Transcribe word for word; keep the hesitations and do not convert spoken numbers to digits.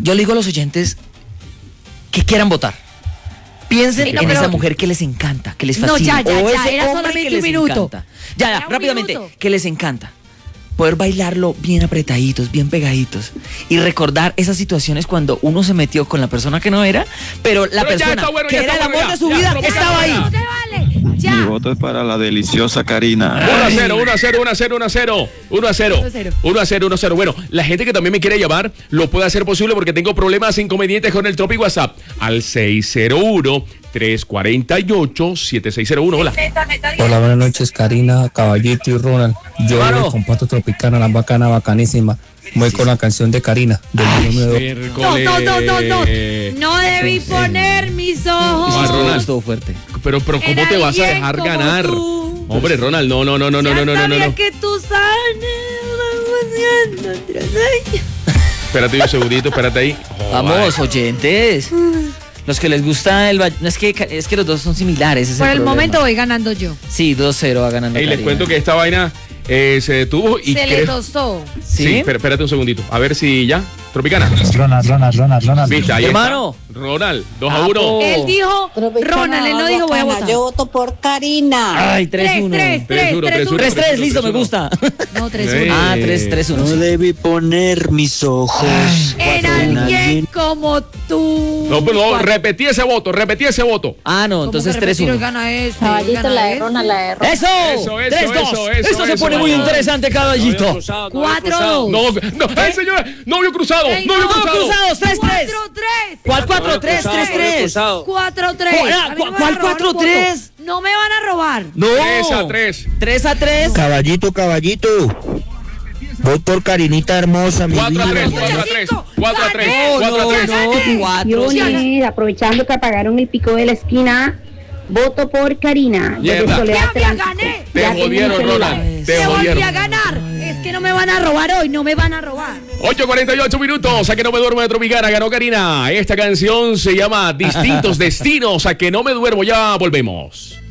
yo le digo a los oyentes que quieran votar. Piensen Sí, no, en pero- esa mujer que les encanta, que les fascina. No, ya, ya, o ya, ese era hombre solamente que un les minuto. encanta. Ya, ya, Era un rápidamente, minuto. que les encanta. Poder bailarlo bien apretaditos, bien pegaditos. Y recordar esas situaciones cuando uno se metió con la persona que no era, pero la Pero ya persona está bueno, que ya era el está amor bueno, de su ya, vida ya, estaba ahí. No se vale. Mi Ya. voto es para la deliciosa Karina. uno a cero, uno a cero, uno a cero, uno a cero, uno a cero, uno a cero. uno a cero, uno a cero. Bueno, la gente que también me quiere llamar lo puede hacer posible porque tengo problemas inconvenientes con el Tropic WhatsApp al seis cero uno, tres cuatro ocho, siete seis cero uno. Hola. Hola, buenas noches, Karina, Caballito y Ronald. Yo Claro. voy con Pato Tropicana, la bacana, bacanísima. Voy con la canción de Karina, del número dos. No, no, no, no, no. No debí poner mis ojos. Ah, Ronald. Estuvo fuerte. Pero, pero ¿cómo En te vas a alguien dejar como ganar? tú. Hombre, Ronald, no, no, no, no, no, Ya no, no, no, sabía no. que tú sabes. Espérate un segundito, espérate ahí. Vamos, oyentes. Los que les gusta el baile. No es que es que los dos son similares. ese es Por el problema. momento voy ganando yo. Sí, dos cero va ganando. Ey, les Karina. cuento que esta vaina eh, se detuvo y Se le creo- tostó. Sí, ¿Sí? espera- espérate un segundito. A ver si ya. Tropicana. Ronald, Ronald, Ronald, Ronald. Viste, ahí Hermano. está. Ronald, dos a Ah, uno. po. Él dijo, Ronald, él no dijo voy a votar. Yo voto por Karina. Ay, tres Tres, uno. tres, tres, uno, tres, tres, uno. tres tres, uno, listo, tres, me uno. gusta. No, tres, Ey. uno. Ah, tres tres uno. sí. debí poner mis ojos. En alguien como tú. No, pero no, Cuatro. repetí ese voto, repetí ese voto. Ah, no, ¿Cómo entonces que tres repetir? Hoy uno. gana este, hoy Caballito, gana la de este. Ronald, la de Ronald. ¡Eso! Eso, eso, tres dos. eso, eso, Esto se eso. pone muy interesante, caballito. Cuatro, dos. No, no, ¡ay, señora! ¡Novio cruzado! Ey, ¡Novio no, cruzado! Cruzados, tres tres. Cuatro, tres. ¿Cuál cuatro tres? tres tres. Cuatro, tres. ¿Cuál- A mí no me van a cuál robar cuatro, un voto. tres? No me van a robar. No. tres a tres. tres a tres. Caballito, caballito. Voy por Karinita hermosa, mi cuatro a tres, vida. cuatro a tres, cuatro a tres, Gané. cuatro a tres. No, cuatro. Johnny, aprovechando que apagaron el pico de la esquina, voto por Karina. Yo de Mierda. Soledad Ya, ya Atlántico. gané. Te Ya tengo jodieron, mi celular. Ronald. Te Te volví a jodieron. ganar. Es que no me van a robar hoy, no me van a robar. ocho cuarenta y ocho minutos, a que no me duermo de Tropicana, ganó Karina. Esta canción se llama Distintos Destinos, a que no me duermo, ya volvemos.